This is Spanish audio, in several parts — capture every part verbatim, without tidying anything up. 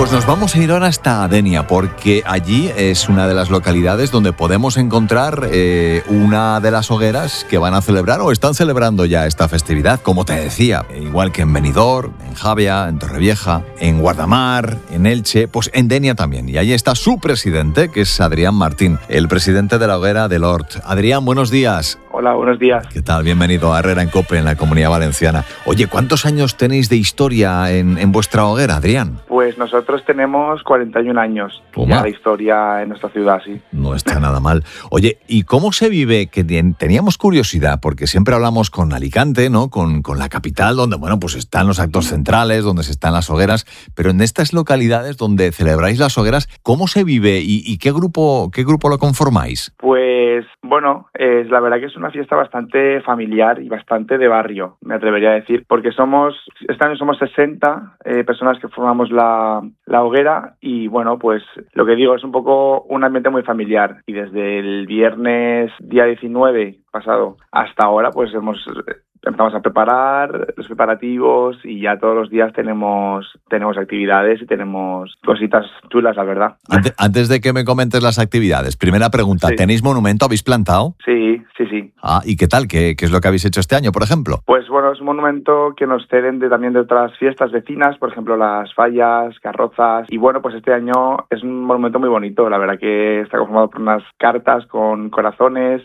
Pues nos vamos a ir ahora hasta Denia, porque allí es una de las localidades donde podemos encontrar eh, una de las hogueras que van a celebrar o están celebrando ya esta festividad, como te decía, igual que en Benidorm, en Javia, en Torrevieja, en Guardamar, en Elche, pues en Denia también. Y allí está su presidente, que es Adrián Martín, el presidente de la hoguera del Hort. Adrián, buenos días. Hola, buenos días. ¿Qué tal? Bienvenido a Herrera en Cope, en la Comunidad Valenciana. Oye, ¿cuántos años tenéis de historia en, en vuestra hoguera, Adrián? Pues nosotros tenemos cuarenta y un años ya de historia en nuestra ciudad, sí. No está nada mal. Oye, ¿y cómo se vive? Que teníamos curiosidad, porque siempre hablamos con Alicante, ¿no? Con, con la capital, donde, bueno, pues están los actos centrales, donde se están las hogueras, pero en estas localidades donde celebráis las hogueras, ¿cómo se vive y, y qué grupo, qué grupo lo conformáis? Pues, bueno, eh, la verdad que es una fiesta bastante familiar y bastante de barrio, me atrevería a decir, porque somos, este año somos sesenta eh, personas que formamos la, la hoguera y, bueno, pues lo que digo es un poco un ambiente muy familiar y desde el viernes día diecinueve pasado hasta ahora pues hemos empezamos a preparar los preparativos y ya todos los días tenemos tenemos actividades y tenemos cositas chulas, la verdad. Antes, antes de que me comentes las actividades, primera pregunta, sí. ¿Tenéis monumento? ¿Habéis plantado? Sí, sí, sí. Ah, ¿y qué tal? ¿Qué, qué es lo que habéis hecho este año, por ejemplo? Pues bueno, es un monumento que nos ceden de, también de otras fiestas vecinas, por ejemplo las fallas, carrozas, y bueno, pues este año es un monumento muy bonito, la verdad que está conformado por unas cartas con corazones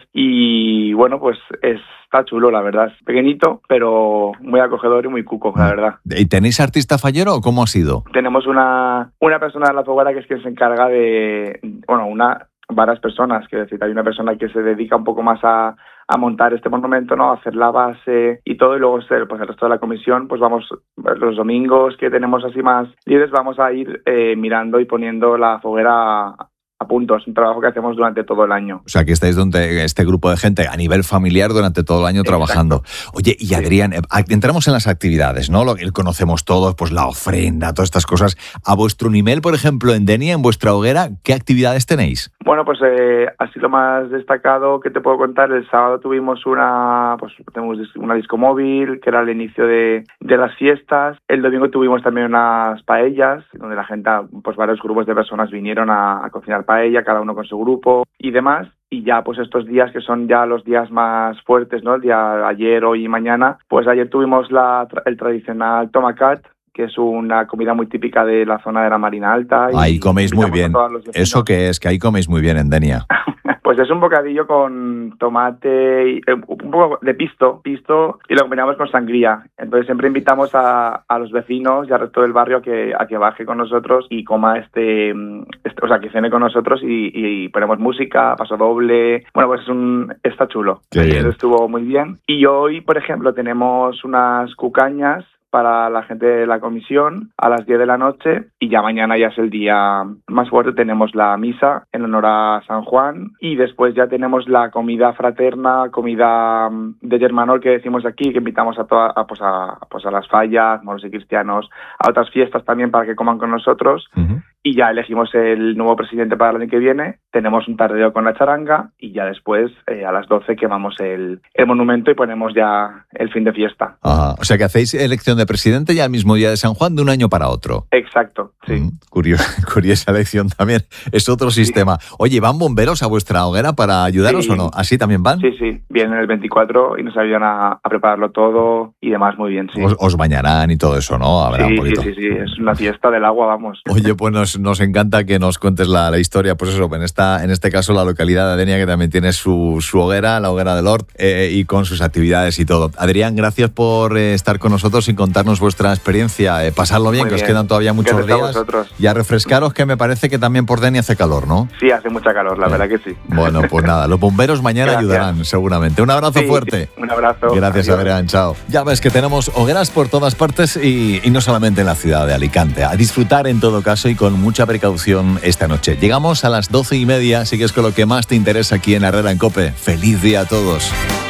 y bueno, pues es está chulo, la verdad. Es pequeñito, pero muy acogedor y muy cuco, la verdad. ¿Y tenéis artista fallero o cómo ha sido? Tenemos una, una persona de la hoguera que es quien se encarga de... Bueno, una varias personas, quiero decir, hay una persona que se dedica un poco más a, a montar este monumento, ¿no? A hacer la base y todo, y luego pues, el resto de la comisión, pues vamos, los domingos que tenemos así más libres, vamos a ir eh, mirando y poniendo la hoguera a punto. Es un trabajo que hacemos durante todo el año. O sea, que estáis donde este grupo de gente a nivel familiar durante todo el año Exacto. trabajando. Oye, y Adrián, entramos en las actividades, ¿no? Lo que conocemos todos, pues la ofrenda, todas estas cosas. A vuestro nivel, por ejemplo, en Denia, en vuestra hoguera, ¿qué actividades tenéis? Bueno, pues eh, así lo más destacado que te puedo contar, el sábado tuvimos una, pues tenemos una disco móvil, que era el inicio de, de las fiestas. El domingo tuvimos también unas paellas, donde la gente, pues varios grupos de personas vinieron a, a cocinar paella, cada uno con su grupo y demás. Y ya pues estos días que son ya los días más fuertes, ¿no? El día de ayer, hoy y mañana, pues ayer tuvimos la, el tradicional tomacat, que es una comida muy típica de la zona de la Marina Alta. Y ahí coméis muy bien. ¿Eso qué es? Que ahí coméis muy bien en Denia. Pues es un bocadillo con tomate, y, eh, un poco de pisto, pisto y lo combinamos con sangría. Entonces siempre invitamos a, a los vecinos y al resto del barrio a que, a que baje con nosotros y coma este, este o sea, que cene con nosotros y, y ponemos música, paso doble. Bueno, pues es un, está chulo. Estuvo muy bien. Y hoy, por ejemplo, tenemos unas cucañas para la gente de la comisión a las diez de la noche y ya mañana ya es el día más fuerte, tenemos la misa en honor a San Juan y después ya tenemos la comida fraterna, comida de Germanor que decimos aquí, que invitamos a, toda, a, pues a, pues a las fallas, moros y cristianos, a otras fiestas también para que coman con nosotros. Uh-huh. Y ya elegimos el nuevo presidente para el año que viene, tenemos un tardeo con la charanga y ya después eh, a las doce quemamos el, el monumento y ponemos ya el fin de fiesta. Ajá. O sea que hacéis elección de presidente ya el mismo día de San Juan de un año para otro. Exacto, sí. Mm, curiosa, curiosa elección también, es otro sí. sistema. Oye, ¿van bomberos a vuestra hoguera para ayudaros sí. o no? ¿Así también van? Sí, sí, vienen el veinticuatro y nos ayudan a, a prepararlo todo y demás, muy bien, sí. Os, os bañarán y todo eso, ¿no? Habrá sí, un poquito. sí, sí, sí, es una fiesta del agua, vamos. Oye, pues nos, nos encanta que nos cuentes la, la historia, pues eso, en esta en este caso la localidad de Denia, que también tiene su, su hoguera, la hoguera del Hort, eh, y con sus actividades y todo. Adrián, gracias por eh, estar con nosotros y contarnos vuestra experiencia. Eh, pasarlo bien, muy que bien. Os quedan todavía muchos días. Y a refrescaros, que me parece que también por Denia hace calor, ¿no? Sí, hace mucha calor, la eh. verdad que sí. Bueno, pues nada, los bomberos mañana gracias. ayudarán, seguramente. Un abrazo sí, fuerte. Un abrazo. Gracias, Adiós. Adrián, chao. Ya ves que tenemos hogueras por todas partes y, y no solamente en la ciudad de Alicante. A disfrutar en todo caso y con mucha precaución esta noche. Llegamos a las doce y media, sigues con lo que más te interesa aquí en Herrera en Cope. ¡Feliz día a todos!